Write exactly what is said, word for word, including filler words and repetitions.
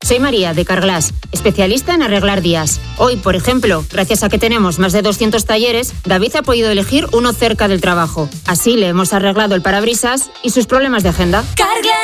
Soy María, de Carglass, especialista en arreglar días. Hoy, por ejemplo, gracias a que tenemos más de doscientos talleres, David ha podido elegir uno cerca del trabajo. Así le hemos arreglado el parabrisas y sus problemas de agenda. Carglass